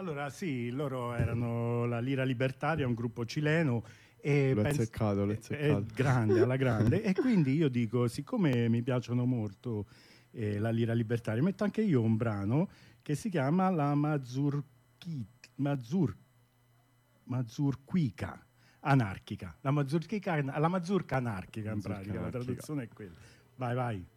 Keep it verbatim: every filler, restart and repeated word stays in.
Allora sì, loro erano la Lira Libertaria, un gruppo cileno. E l'ho penso, azzeccato, l'ho azzeccato. È grande, alla grande. E quindi io dico, siccome mi piacciono molto eh, la Lira Libertaria, metto anche io un brano che si chiama La Mazurchi, Mazur, Mazurquica anarchica. La mazurchica, la mazurka anarchica in Mazurka pratica, anarchica. la traduzione è quella. Vai, vai.